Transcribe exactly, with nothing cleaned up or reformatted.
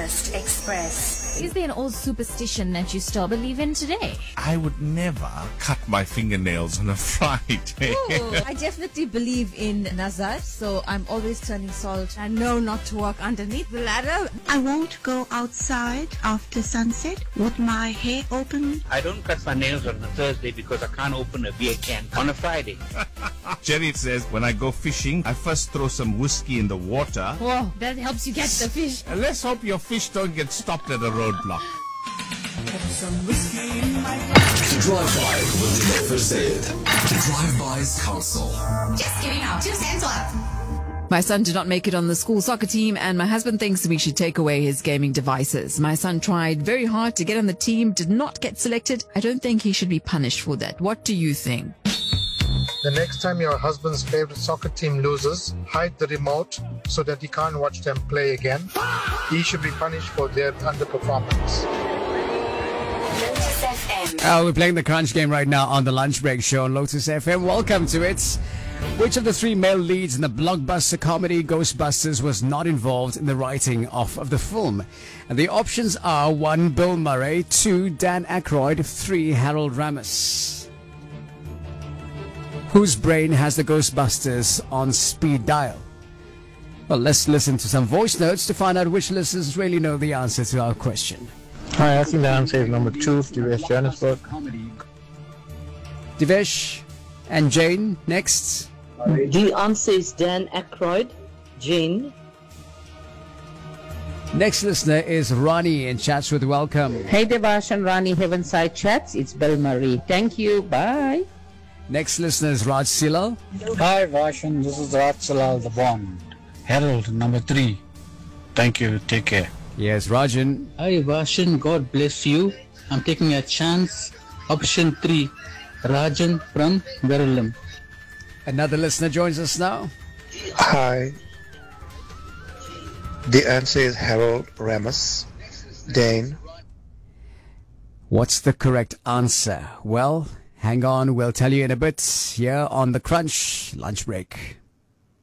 Breakfast Express. Is there an old superstition that you still believe in today? I would never cut my fingernails on a Friday. Ooh, I definitely believe in Nazar, so I'm always turning salt. I know not to walk underneath the ladder. I won't go outside after sunset with my hair open. I don't cut my nails on a Thursday because I can't open a beer can on a Friday. Jerry says, when I go fishing, I first throw some whiskey in the water. Whoa, that helps you catch the fish. And let's hope your fish don't get stopped at a roadblock. Drive-by will never first aid. Drive-by's Council. Just giving out two cents worth. My son did not make it on the school soccer team, and my husband thinks we should take away his gaming devices. My son tried very hard to get on the team, did not get selected. I don't think he should be punished for that. What do you think? The next time your husband's favorite soccer team loses, hide the remote so that he can't watch them play again. He should be punished for their underperformance. Lotus F M. Uh, we're playing the Crunch Game right now on the Lunch Break Show on Lotus F M. Welcome to it. Which of the three male leads in the blockbuster comedy Ghostbusters was not involved in the writing of, of the film? And the options are one, Bill Murray, two, Dan Aykroyd, three, Harold Ramis. Whose brain has the Ghostbusters on speed dial? Well, let's listen to some voice notes to find out which listeners really know the answer to our question. Hi, I think the answer is number two, Divesh Johannesburg. Divesh and Jane, next. The answer is Dan Aykroyd. Jane. Next listener is Ronnie in Chatsworth. Welcome. Hey Devash and Rani, Heavenside Chats. It's Bill Murray. Thank you. Bye. Next listener is Raj Silal. Hi Vashan, this is Raj Silal, the Bond. Harold, number three. Thank you, take care. Yes, Rajan. Hi Vashan, God bless you. I'm taking a chance. Option three, Rajan from Verulam. Another listener joins us now. Hi. The answer is Harold Ramis. Dane. What's the correct answer? Well, hang on, we'll tell you in a bit here on the Crunch Lunch Break.